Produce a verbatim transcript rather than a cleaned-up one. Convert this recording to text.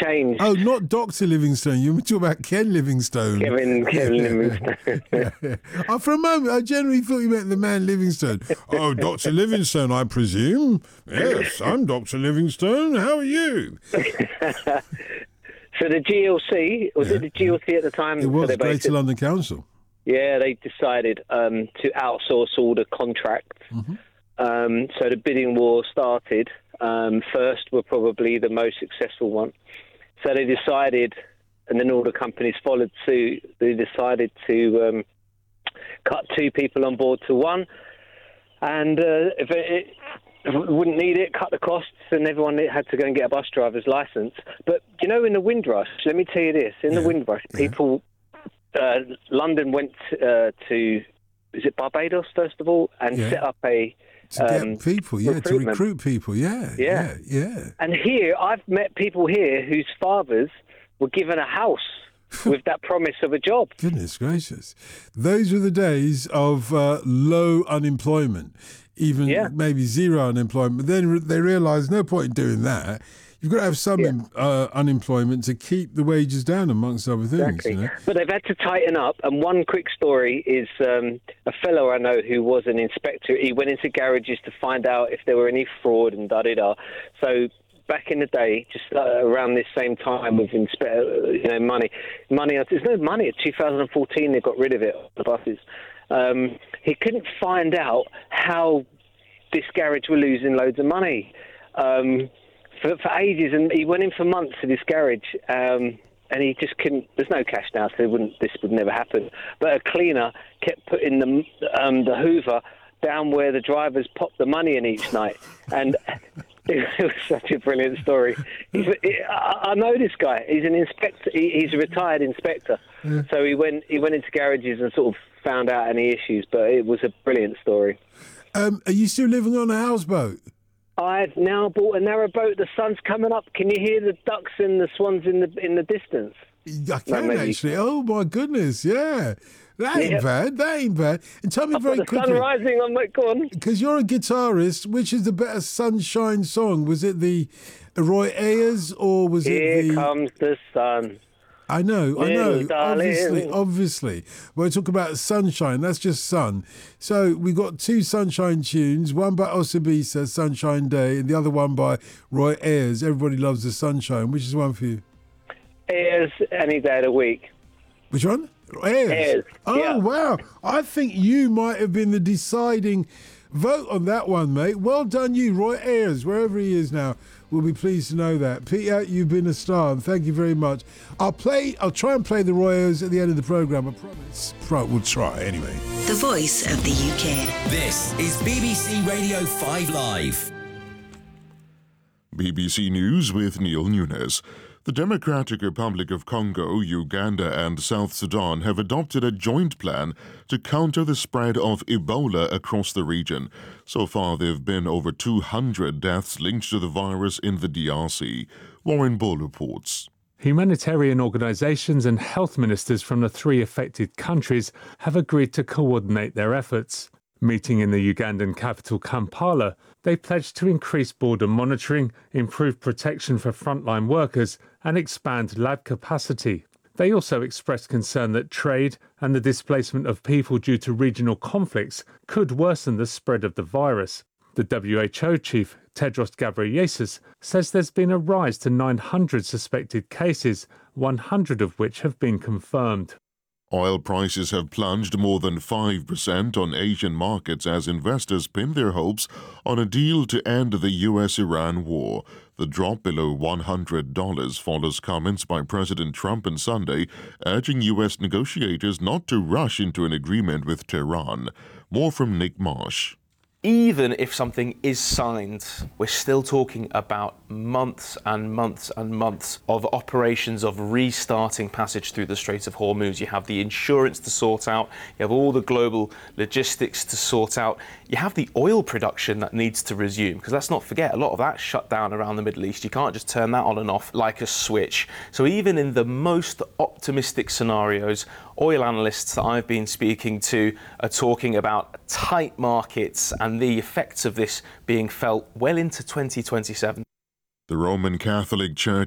changed. Oh, not Doctor Livingstone. You were talking about Ken Livingstone. Kevin, Kevin Livingstone. yeah, yeah. Oh, for a moment, I generally thought you meant the man Livingstone. Oh, Doctor Livingstone, I presume. Yes, I'm Doctor Livingstone. How are you? So the G L C, was Yeah. it the G L C at the time? It was So they Greater basically- London Council. Yeah, they decided um, to outsource all the contracts. Mm-hmm. Um, so the bidding war started. Um, first were probably the most successful one. So they decided, and then all the companies followed suit, they decided to um, cut two people on board to one. And uh, if, it, it, if it wouldn't need it, cut the costs, and everyone had to go and get a bus driver's licence. But, you know, in the Windrush, let me tell you this, in Yeah. the Windrush, Yeah. people... Uh, London went uh, to, is it Barbados, first of all, and Yeah. set up a... To um, get people, yeah, to recruitment. recruit people, yeah, yeah, Yeah. yeah. And here, I've met people here whose fathers were given a house with that promise of a job. Goodness gracious. Those were the days of uh, low unemployment, even Yeah. maybe zero unemployment. But then re- they realised no point in doing that. You've got to have some Yeah. in, uh, unemployment to keep the wages down, amongst other things. Exactly. You know? But they've had to tighten up. And one quick story is um, a fellow I know who was an inspector. He went into garages to find out if there were any fraud and da-da-da. So back in the day, just uh, around this same time with inspe- you know, money, money, there's no money. In two thousand fourteen, they got rid of it on the buses. Um, he couldn't find out how this garage were losing loads of money. Um, For, for ages, and he went in for months to this garage, um, and he just couldn't. There's no cash now, so it wouldn't, this would never happen. But a cleaner kept putting the um, the Hoover down where the drivers popped the money in each night, and it was such a brilliant story. He's, I, I know this guy. He's an inspector. He, he's a retired inspector. Yeah. So he went he went into garages and sort of found out any issues. But it was a brilliant story. Um, are you still living on a houseboat? I've now bought a narrow boat. The sun's coming up. Can you hear the ducks and the swans in the in the distance? I can maybe. actually. Oh my goodness, yeah. That ain't Yeah. bad. That ain't bad. And tell me I've got very the sun quickly, rising on my gun. because you're a guitarist, which is the better sunshine song? Was it the Roy Ayers or was Here it the... comes the sun. I know, I know. Little darling. Obviously, obviously. When we talk about sunshine, that's just sun. So we got two sunshine tunes, one by Osibisa, Sunshine Day, and the other one by Roy Ayers, Everybody Loves the Sunshine. Which is one for you? Here's any day of the week. Which one? Ayers. Ayers, Oh, yeah. wow. I think you might have been the deciding vote on that one, mate. Well done you, Roy Ayers, wherever he is now. We'll be pleased to know that. Peter, you've been a star, and thank you very much. I'll play. I'll try and play the Roy Ayers at the end of the programme, I promise. Right, we'll try anyway. The voice of the U K. This is B B C Radio five Live. B B C News with Neil Nunes. The Democratic Republic of Congo, Uganda and South Sudan have adopted a joint plan to counter the spread of Ebola across the region. So far, there have been over two hundred deaths linked to the virus in the D R C. Warren Bull reports. Humanitarian organisations and health ministers from the three affected countries have agreed to coordinate their efforts. Meeting in the Ugandan capital Kampala, they pledged to increase border monitoring, improve protection for frontline workers and expand lab capacity. They also expressed concern that trade and the displacement of people due to regional conflicts could worsen the spread of the virus. The W H O chief, Tedros Ghebreyesus, says there's been a rise to nine hundred suspected cases, one hundred of which have been confirmed. Oil prices have plunged more than five percent on Asian markets as investors pin their hopes on a deal to end the U S Iran war. The drop below one hundred dollars follows comments by President Trump on Sunday urging U S negotiators not to rush into an agreement with Tehran. More from Nick Marsh. Even if something is signed, we're still talking about months and months and months of operations of restarting passage through the Strait of Hormuz. You have the insurance to sort out, you have all the global logistics to sort out, you have the oil production that needs to resume, because let's not forget, a lot of that's shut down around the Middle East. You can't just turn that on and off like a switch. So even in the most optimistic scenarios, oil analysts that I've been speaking to are talking about tight markets and the effects of this being felt well into twenty twenty-seven. The Roman Catholic Church